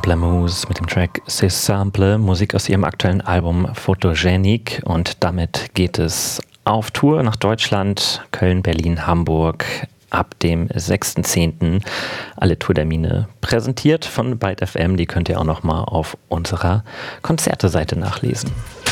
Pamplemousse mit dem Track C'est Simple, Musik aus ihrem aktuellen Album Photogenic, und damit geht es auf Tour nach Deutschland, Köln, Berlin, Hamburg ab dem 6.10. Alle Tourtermine präsentiert von Byte FM, die könnt ihr auch nochmal auf unserer Konzerteseite nachlesen.